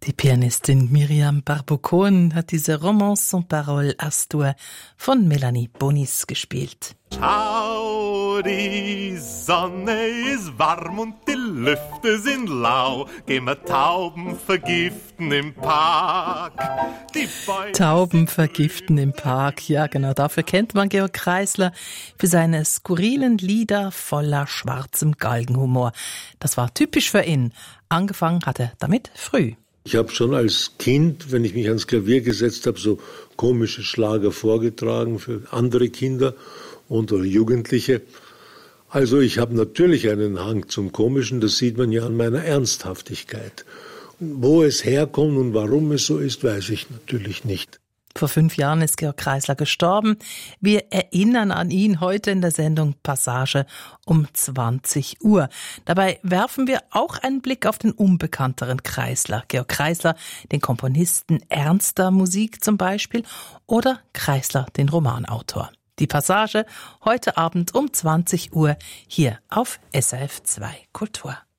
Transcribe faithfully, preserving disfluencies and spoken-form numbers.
Die Pianistin Miriam Barbot-Cohen hat diese Romance sans parole Astur von Melanie Bonis gespielt. Schau, die Sonne ist warm und die Lüfte sind lau. Gehen wir Tauben vergiften im Park. Die Tauben vergiften im Park, ja genau, dafür kennt man Georg Kreisler, für seine skurrilen Lieder voller schwarzem Galgenhumor. Das war typisch für ihn. Angefangen hat er damit früh. Ich habe schon als Kind, wenn ich mich ans Klavier gesetzt habe, so komische Schlager vorgetragen für andere Kinder und oder Jugendliche. Also ich habe natürlich einen Hang zum Komischen, das sieht man ja an meiner Ernsthaftigkeit. Wo es herkommt und warum es so ist, weiß ich natürlich nicht. Vor fünf Jahren ist Georg Kreisler gestorben. Wir erinnern an ihn heute in der Sendung Passage um zwanzig Uhr. Dabei werfen wir auch einen Blick auf den unbekannteren Kreisler. Georg Kreisler, den Komponisten ernster Musik zum Beispiel, oder Kreisler, den Romanautor. Die Passage heute Abend um zwanzig Uhr hier auf S R F zwei Kultur.